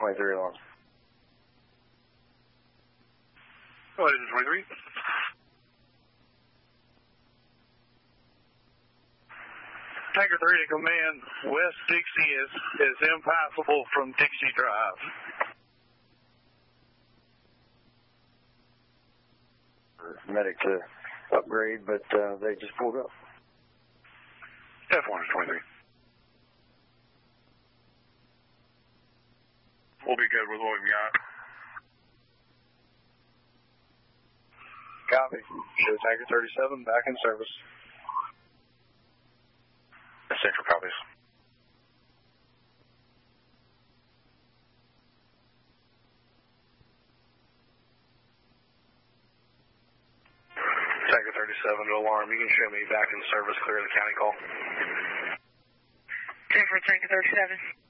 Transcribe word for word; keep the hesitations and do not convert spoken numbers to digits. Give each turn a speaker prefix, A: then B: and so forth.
A: twenty-three alarm.
B: Go ahead, twenty-three. Tanker three to command, West Dixie is, is impassable from Dixie Drive.
A: Medic to upgrade, but uh, they just pulled up.
B: F one is twenty-three. We'll be good with what we've got.
A: Copy. Show Tanker thirty-seven back in service.
B: Central copies. Tanker thirty-seven to alarm. You can show me back in service, clear the county call.
C: Tanker, Tanker thirty-seven.